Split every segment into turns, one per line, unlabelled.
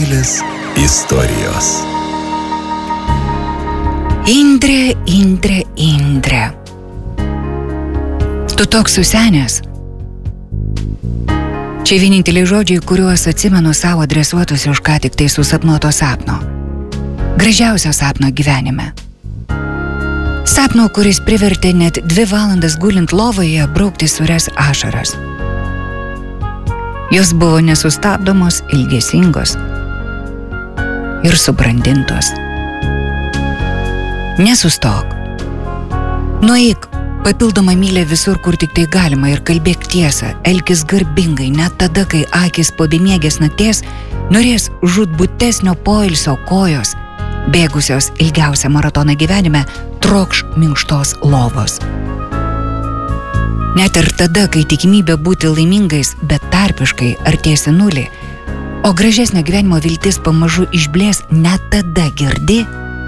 Meilės istorijos.
Indrė. Tu toks susenęs. Čia vieninteliai žodžiai, kuriuos atsimenu savo adresuotus už ką tik tai susapnuoto sapno. Gražiausio sapno gyvenime. Sapno, kuris privertė net 2 valandas gulint lovoje braukti sūrias ašaras. Jos buvo nesustabdomos, ilgesingos ir subrandintos. Nesustok. Nueik papildomą mylę visur, kur tik tai galima ir kalbėk tiesą, elkis garbingai, net tada, kai akis po bemiegės nakties norės žūtbūtesnio poilsio kojos, bėgusios ilgiausią maratoną gyvenime, trokš minkštos lovos. Net ir tada, kai tikimybė būti laimingais, bet tarpiškai artėsi nulį, o gražesnio gyvenimo viltis pamažu išblės, net tada girdi,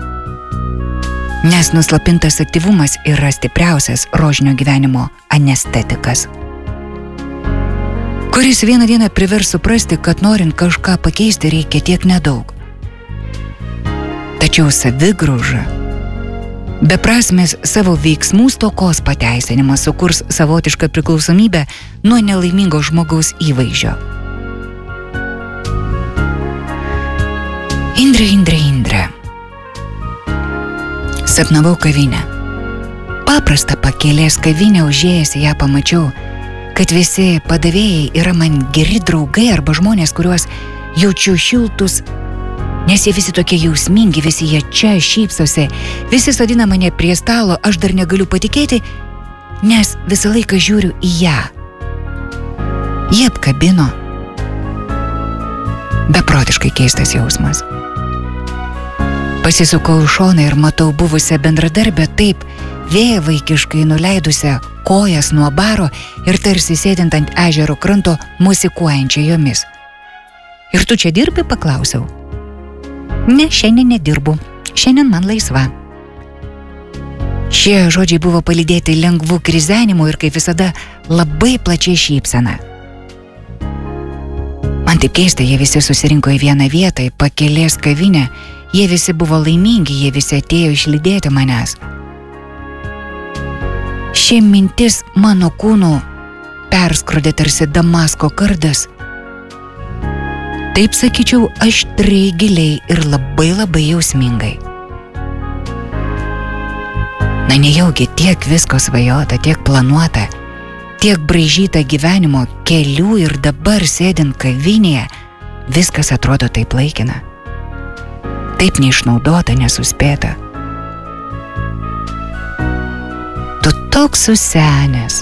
nes nuslapintas aktyvumas yra stipriausias rožinio gyvenimo anestetikas, kuris vieną dieną privers suprasti, kad norint kažką pakeisti reikia tiek nedaug. Tačiau savigrauža, beprasmės savo veiksmų stokos pateisinimas sukurs savotišką priklausomybę nuo nelaimingo žmogaus įvaizdžio. Indrė. Sapnavau kavinę. Paprastą pakelės kavinę, užėjęs ją pamačiau, kad visi padavėjai yra man geri draugai arba žmonės, kuriuos jaučiu šiltus, nes jie visi tokie jausmingi, visi jie čia šypsosi, visi sodina mane prie stalo, aš dar negaliu patikėti, nes visą laiką žiūriu į ją. Jie apkabino. Beprotiškai keistas jausmas. Pasisukau į šoną ir matau buvusią bendradarbę taip vėjavaikiškai nuleidusią kojas nuo baro ir tarsi sėdint ant ežero kranto musikuojančią jomis. Ir tu čia dirbi, paklausiau. Ne, šiandien nedirbu. Šiandien man laisva. Šie žodžiai buvo palydėti lengvų krizenimu ir kaip visada labai plačiai šypsena. Man taip keista, jie visi susirinko į vieną vietą, į pakelės kavinę. Jie visi buvo laimingi, jie visi atėjo išlydėti manęs. Ši mintis mano kūnu perskrodė tarsi Damasko kardas. Taip sakyčiau, aštriai, giliai ir labai jausmingai. Na nejaugi tiek visko svajota, tiek planuota, tiek braižyta gyvenimo kelių ir dabar sėdint kavinėje, viskas atrodo taip laikina. Taip neišnaudota, nesuspėta. Tu toks susenęs.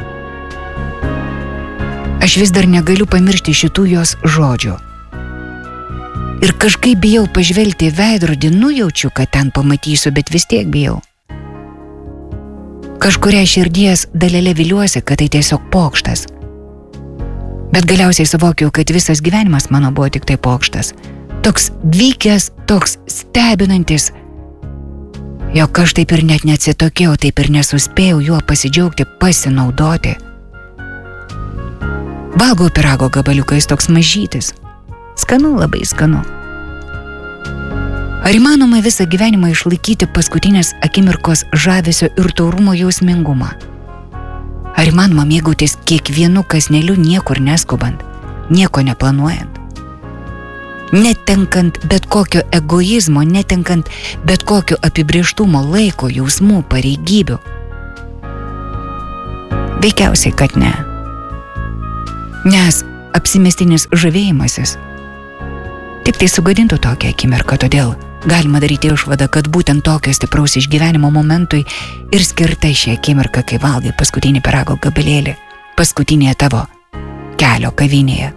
Aš vis dar negaliu pamiršti šitų jos žodžių. Ir kažkaip bijau pažvelgti į veidrodį, nujaučiu, kad ten pamatysiu, bet vis tiek bijau. Kažkuria širdies dalelė viliuosi, kad tai tiesiog pokštas. Bet galiausiai suvokiau, kad visas gyvenimas mano buvo tik tai pokštas. Toks vykęs, toks stebinantis, jog aš taip ir net neatsitokėjau, taip ir nesuspėjau juo pasidžiaugti, pasinaudoti. Valgau pyrago gabaliuką, jis toks mažytis. Skanu, labai skanu. Ar įmanoma visą gyvenimą išlaikyti paskutinės akimirkos žavesio ir taurumo jausmingumą? Ar įmanoma mėgautis kiekvienu kąsneliu niekur neskubant, nieko neplanuojant? Netenkant bet kokio egoizmo, netenkant bet kokio apibrėžtumo, laiko, jausmų, pareigybių? Veikiausiai, kad ne. Nes apsimestinis žavėjimasis tik tai sugadintų tokią akimirką, todėl galima daryti išvadą, kad būtent tokio stipraus išgyvenimo momentui ir skirta ši akimirka, kai valgai paskutinį pyrago gabalėlį, paskutinėje tavo kelio kavinėje.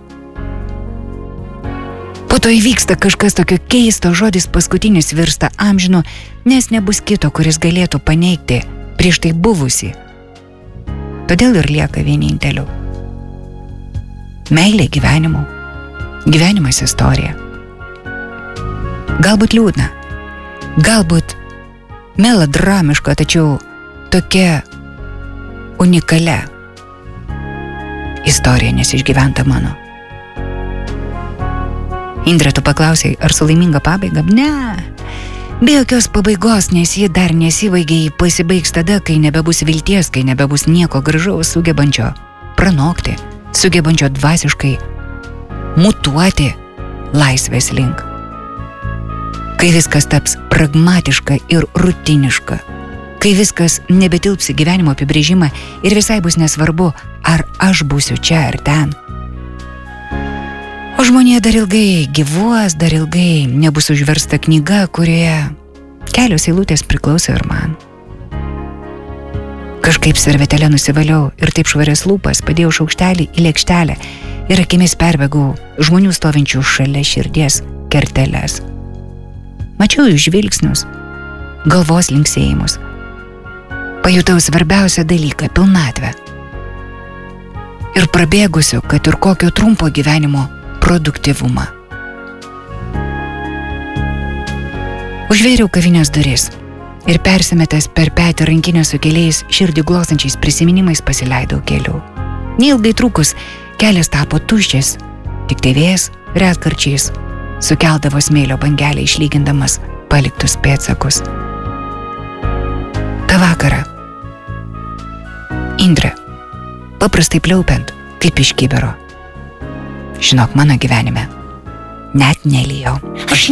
Po to įvyksta kažkas tokio keisto, žodis paskutinis virsta amžinu, nes nebus kito, kuris galėtų paneigti prieš tai buvusį. Todėl ir lieka vieninteliu. Meilė gyvenimu. Gyvenimas istorija. Galbūt liūdna, galbūt melodramiška, tačiau tokia unikalia istorija, nes išgyventa mano. Indre, tu paklausai, ar su laiminga pabaiga? Ne. Be jokios pabaigos, nes ji dar nesibaigė, pasibaigs tada, kai nebebus vilties, kai nebebus nieko gražaus sugebančio pranokti, sugebančio dvasiškai mutuoti laisvės link. Kai viskas taps pragmatiška ir rutiniška, kai viskas nebetilps į gyvenimo apibrėžimą ir visai bus nesvarbu, ar aš būsiu čia ar ten. O žmonija dar ilgai gyvuos, dar ilgai nebus užversta knyga, kurioje kelios eilutės priklauso ir man. Kažkaip servetėlę nusivaliau ir taip švarias lūpas padėjau šaukštelį į lėkštelę ir akimis perbėgau žmonių stovinčių šalia širdies kerteles. Mačiau jų žvilgsnius, galvos linksėjimus. Pajutau svarbiausią dalyką – pilnatvę. Ir prabėgusiu, kad ir kokio trumpo gyvenimo produktyvumą. Užvėriau kavinės duris ir persimetęs per petį rankinę su keliais širdį glostančiais prisiminimais pasileidau keliu. Neilgai trukus kelias tapo tuščias, tik tai vėjas retkarčiais sukeldavo smėlio bangelę išlygindamas paliktus pėdsakus. Ta vakarą, Indre, paprastai pliaupiant, kaip iš kibiro. Žinok, mano gyvenime net nelijau.
Aš